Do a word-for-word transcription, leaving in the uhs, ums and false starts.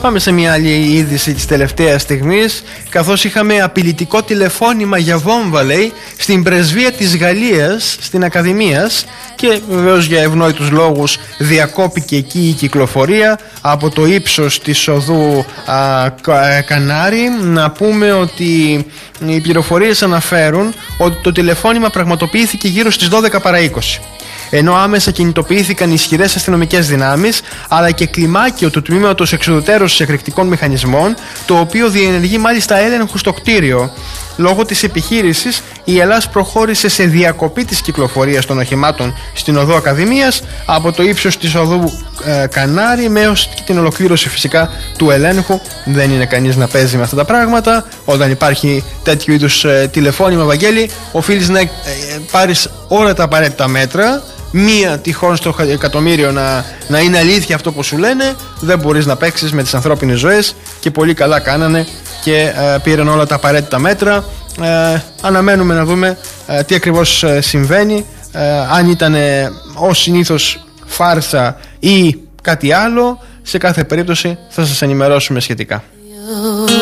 Πάμε σε μια άλλη είδηση της τελευταίας στιγμής, καθώς είχαμε απειλητικό τηλεφώνημα για βόμβα, λέει, στην πρεσβεία της Γαλλίας, στην Ακαδημίας, και βεβαίως για ευνόητους λόγους διακόπηκε εκεί η κυκλοφορία από το ύψος της οδού α, Κανάρι. Να πούμε ότι οι πληροφορίες αναφέρουν ότι το τηλεφώνημα πραγματοποιήθηκε γύρω στις δώδεκα παρά είκοσι. Ενώ άμεσα κινητοποιήθηκαν ισχυρές αστυνομικές δυνάμεις, αλλά και κλιμάκιο του τμήματος εξουδετερώσης εκρηκτικών μηχανισμών, το οποίο διενεργεί μάλιστα έλεγχο στο κτίριο. Λόγω της επιχείρησης, η Ελλάς προχώρησε σε διακοπή της κυκλοφορίας των οχημάτων στην οδό Ακαδημίας από το ύψος της οδού ε, Κανάρι έως και την ολοκλήρωση φυσικά του ελέγχου. Δεν είναι κανείς να παίζει με αυτά τα πράγματα. Όταν υπάρχει τέτοιου είδους ε, τηλεφώνημα, Βαγγέλη, οφείλεις να ε, ε, πάρεις όλα τα απαραίτητα μέτρα. Μία τυχόν στο εκατομμύριο να, να είναι αλήθεια αυτό που σου λένε. Δεν μπορείς να παίξεις με τις ανθρώπινες ζωές, και πολύ καλά κάνανε και ε, πήραν όλα τα απαραίτητα μέτρα. Ε, αναμένουμε να δούμε ε, τι ακριβώς ε, συμβαίνει, ε, αν ήταν ε, ως συνήθως φάρσα ή κάτι άλλο. Σε κάθε περίπτωση θα σας ενημερώσουμε σχετικά.